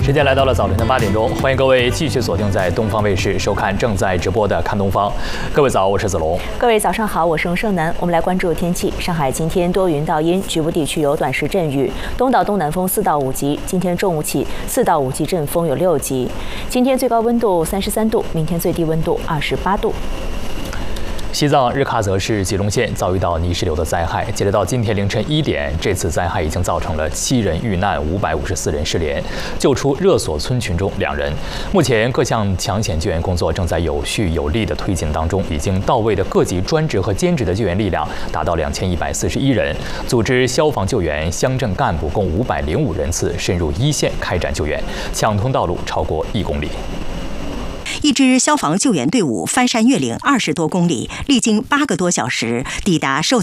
时间来到了早晨的8点钟，欢迎各位继续锁定在东方卫视收看正在直播的《看东方》。各位早，我是子龙。 各位早上好，我是荣胜男。我们来关注天气。上海今天多云到阴，局部地区有短时阵雨，东到东南风4到5级。今天中午起4到5级阵风有6级。今天最高温度33度，明天最低温度28度。 西藏日喀则市吉隆县遭遇到泥石流的灾害，截止到今天凌晨1点，这次灾害已经造成了7人遇难，554人失联，救出热锁村群中2人。目前各项抢险救援工作正在有序有力的推进当中，已经到位的各级专职和兼职的救援力量达到2141人，组织消防救援、乡镇干部共505人次深入一线开展救援，抢通道路超过1公里。 一支消防救援队伍翻山越岭20多公里，历经8个多小时，抵达受